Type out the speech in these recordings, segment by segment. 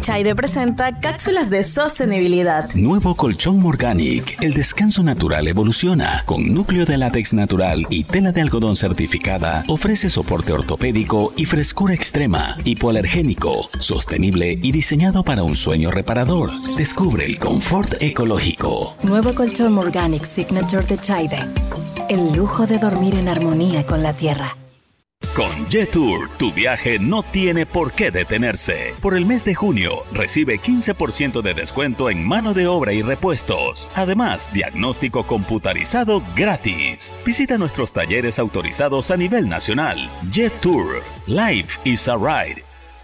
Chaide presenta cápsulas de sostenibilidad. Nuevo colchón Morganic. El descanso natural evoluciona. Con núcleo de látex natural y tela de algodón certificada, ofrece soporte ortopédico y frescura extrema, hipoalergénico, sostenible y diseñado para un sueño reparador. Descubre el confort ecológico. Nuevo colchón Morganic Signature de Chaide. El lujo de dormir en armonía con la tierra. Con Jetour, tu viaje no tiene por qué detenerse. Por el mes de junio, recibe 15% de descuento en mano de obra y repuestos. Además, diagnóstico computarizado gratis. Visita nuestros talleres autorizados a nivel nacional. Jetour. Life is a ride.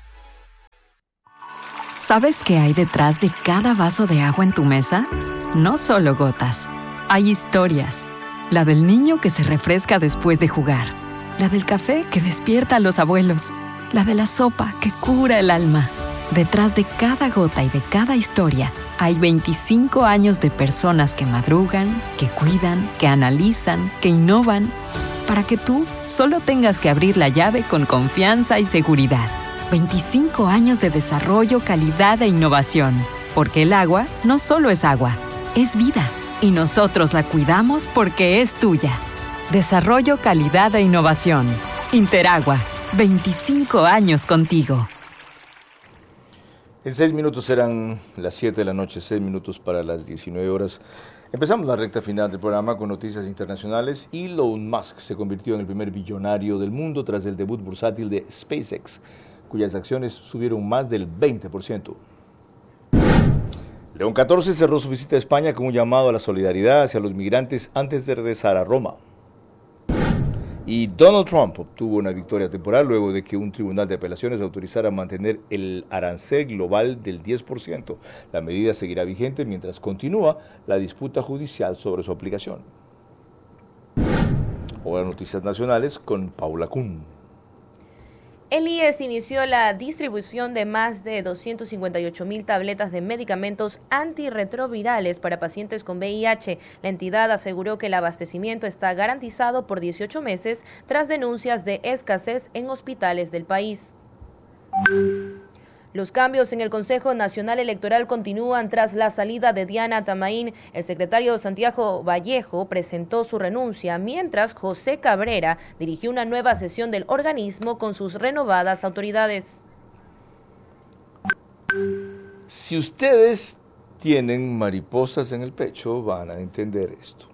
¿Sabes qué hay detrás de cada vaso de agua en tu mesa? No solo gotas. Hay historias. La del niño que se refresca después de jugar. La del café que despierta a los abuelos. La de la sopa que cura el alma. Detrás de cada gota y de cada historia hay 25 años de personas que madrugan, que cuidan, que analizan, que innovan, para que tú solo tengas que abrir la llave con confianza y seguridad. 25 años de desarrollo, calidad e innovación. Porque el agua no solo es agua, es vida. Y nosotros la cuidamos porque es tuya. Desarrollo, calidad e innovación. Interagua, 25 años contigo. En 6 minutos serán las 7 de la noche, 6 minutos para las 19 horas. Empezamos la recta final del programa con noticias internacionales. Elon Musk se convirtió en el primer billonario del mundo tras el debut bursátil de SpaceX, cuyas acciones subieron más del 20%. León XIV cerró su visita a España con un llamado a la solidaridad hacia los migrantes antes de regresar a Roma. Y Donald Trump obtuvo una victoria temporal luego de que un tribunal de apelaciones autorizara mantener el arancel global del 10%. La medida seguirá vigente mientras continúa la disputa judicial sobre su aplicación. Ahora noticias nacionales con Paula Kuhn. El IES inició la distribución de más de 258,000 tabletas de medicamentos antirretrovirales para pacientes con VIH. La entidad aseguró que el abastecimiento está garantizado por 18 meses tras denuncias de escasez en hospitales del país. Los cambios en el Consejo Nacional Electoral continúan tras la salida de Diana Tamaín. El secretario Santiago Vallejo presentó su renuncia, mientras José Cabrera dirigió una nueva sesión del organismo con sus renovadas autoridades. Si ustedes tienen mariposas en el pecho, van a entender esto.